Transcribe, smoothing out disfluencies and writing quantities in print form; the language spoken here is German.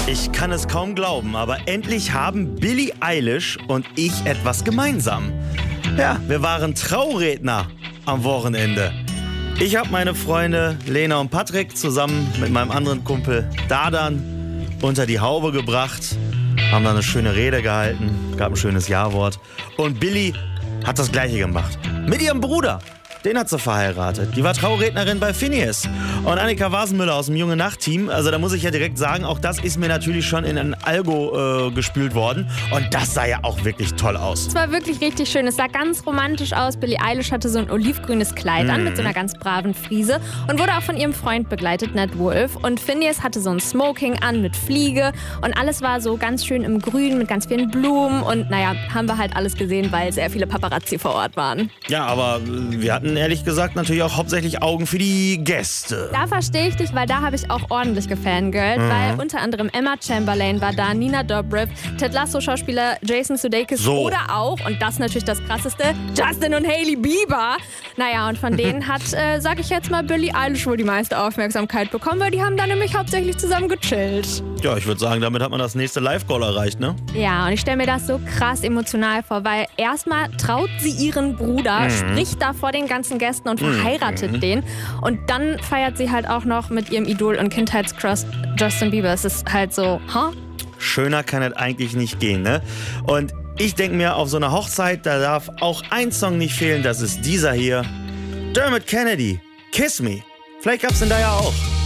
Ich kann es kaum glauben, aber endlich haben Billie Eilish und ich etwas gemeinsam. Ja, wir waren Trauredner am Wochenende. Ich habe meine Freunde Lena und Patrick zusammen mit meinem anderen Kumpel Dardan unter die Haube gebracht, haben dann eine schöne Rede gehalten, gab ein schönes Ja-Wort. Und Billie hat das Gleiche gemacht. Mit ihrem Bruder. Den hat sie verheiratet. Die war Traurednerin bei Phineas. Und Annika Wasenmüller aus dem Junge Nacht-Team, also da muss ich ja direkt sagen, auch das ist mir natürlich schon in ein Algo gespült worden. Und das sah ja auch wirklich toll aus. Es war wirklich richtig schön. Es sah ganz romantisch aus. Billie Eilish hatte so ein olivgrünes Kleid an mit so einer ganz braven Friese und wurde auch von ihrem Freund begleitet, Nat Wolff. Und Phineas hatte so ein Smoking an mit Fliege und alles war so ganz schön im Grün mit ganz vielen Blumen. Und naja, haben wir halt alles gesehen, weil sehr viele Paparazzi vor Ort waren. Ja, aber wir hatten ehrlich gesagt natürlich auch hauptsächlich Augen für die Gäste. Da verstehe ich dich, weil da habe ich auch ordentlich gefangirlt, weil unter anderem Emma Chamberlain war da, Nina Dobrev, Ted Lasso-Schauspieler Jason Sudeikis oder auch, und das ist natürlich das Krasseste, Justin und Hailey Bieber. Naja, und von denen hat, sag ich jetzt mal, Billie Eilish wohl die meiste Aufmerksamkeit bekommen, weil die haben da nämlich hauptsächlich zusammen gechillt. Ja, ich würde sagen, damit hat man das nächste Live-Call erreicht, ne? Ja, und ich stelle mir das so krass emotional vor, weil erstmal traut sie ihren Bruder, spricht da vor den ganzen Gästen und verheiratet den. Und dann feiert sie halt auch noch mit ihrem Idol und Kindheitscrush Justin Bieber. Es ist halt so, Schöner kann es eigentlich nicht gehen, ne? Und ich denke mir, auf so einer Hochzeit, da darf auch ein Song nicht fehlen, das ist dieser hier. Dermot Kennedy, Kiss Me. Vielleicht gab's den da ja auch.